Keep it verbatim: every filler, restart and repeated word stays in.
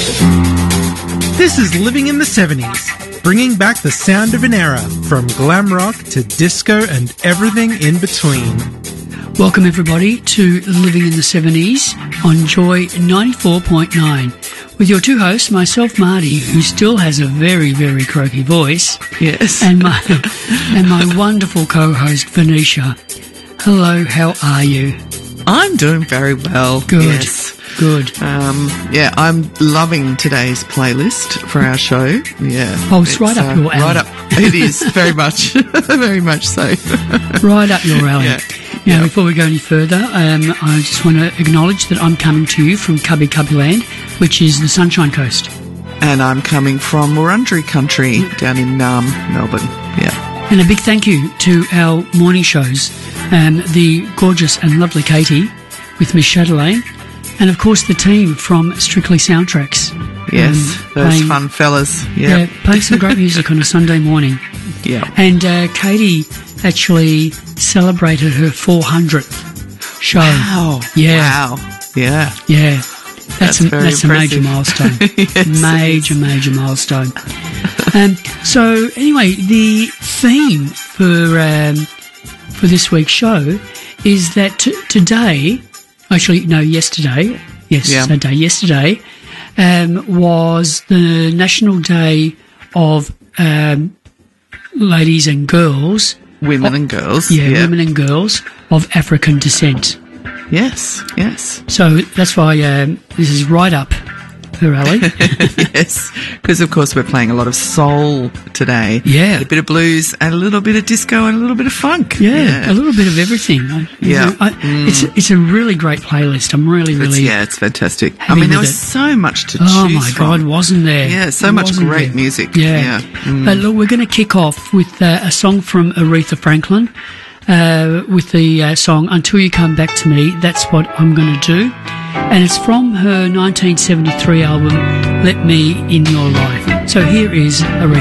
This is Living in the seventies, bringing back the sound of an era, from glam rock to disco and everything in between. Welcome everybody to Living in the seventies on Joy ninety-four point nine with your two hosts, myself Marty, who still has a very, very croaky voice. Yes. And my, and my wonderful co-host Venetia. Hello, how are you? I'm doing very well. Good. Yes. Good. Um, yeah, I'm loving today's playlist for our show. Yeah. Oh, it's, it's right up uh, your alley. Right up. It is, very much. Very much so. Right up your alley. Yeah. Now, yeah. Before we go any further, um, I just want to acknowledge that I'm coming to you from Cubby Cubby Land, which is the Sunshine Coast. And I'm coming from Wurundjeri country down in um, Melbourne. Yeah. And a big thank you to our morning shows, um, the gorgeous and lovely Katie with Miss Chatelaine, and of course the team from Strictly Soundtracks. Yes, um, those playing, fun fellas. Yep. Yeah, playing some great music on a Sunday morning. Yeah. And uh, Katie actually celebrated her four hundredth show. Wow. Yeah. Wow. Yeah. Yeah. That's, That's, a, very that's a major milestone. Yes, major, major milestone. um, so anyway, the theme for um, for this week's show is that t- today, actually no, yesterday, yes, yeah. so day yesterday, um, was the National Day of um, Ladies and Girls. Women and girls. Yeah, yeah, women and girls of African descent. Yes, yes. So that's why um, this is right up her alley. Yes, because of course we're playing a lot of soul today. Yeah. A bit of blues and a little bit of disco and a little bit of funk. Yeah, yeah. a little bit of everything. I, Yeah. know, I, Mm. It's, it's a really great playlist. I'm really, really... It's, yeah, it's fantastic. I happy mean, there with was it. so much to Oh choose my from. God, wasn't there? Yeah, so much Wasn't great there? music. Yeah. Yeah. Mm. But look, we're going to kick off with uh, a song from Aretha Franklin uh, with the uh, song Until You Come Back to Me. That's what I'm going to do. And it's from her nineteen seventy-three album, Let Me In Your Life. So here is Aretha.